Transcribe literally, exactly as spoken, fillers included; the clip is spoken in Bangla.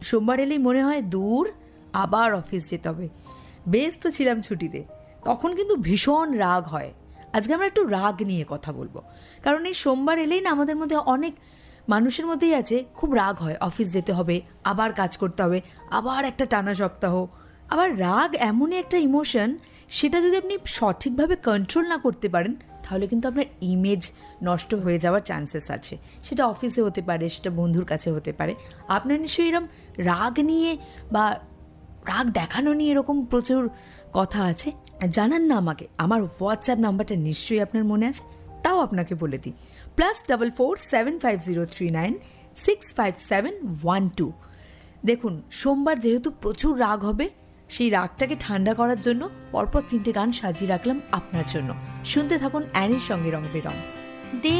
সোমবার এলেই মনে হয় দূর, আবার অফিস যেতে হবে। বেশ তো ছিলাম ছুটিতে, তখন কিন্তু ভীষণ রাগ হয়। আজকে আমরা একটু রাগ নিয়ে কথা বলবো, কারণ এই সোমবার এলেই না আমাদের মধ্যে অনেক মানুষের মধ্যেই আছে খুব রাগ হয়, অফিস যেতে হবে, আবার কাজ করতে হবে, আবার একটা টানা সপ্তাহ। আবার রাগ এমনই একটা ইমোশন, সেটা যদি আপনি সঠিকভাবে কন্ট্রোল না করতে পারেন তাহলে কিন্তু আপনার ইমেজ নষ্ট হয়ে যাওয়ার চান্সেস আছে। সেটা অফিসে হতে পারে, সেটা বন্ধুর কাছে হতে পারে। আপনার নিশ্চয়ই এরকম রাগ নিয়ে বা রাগ দেখানো নিয়ে এরকম প্রচুর কথা আছে, জানান না আমাকে। আমার হোয়াটসঅ্যাপ নাম্বারটা নিশ্চয়ই আপনার মনে আছে, তাও আপনাকে বলে দিই, plus double four seven five zero three nine six five seven one two. দেখুন, সোমবার যেহেতু প্রচুর রাগ হবে, সেই রাগটাকে ঠান্ডা করার জন্য পরপর তিনটে গান সাজিয়ে রাখলাম আপনার জন্য। শুনতে থাকুন অ্যানির সঙ্গে রং বেরং।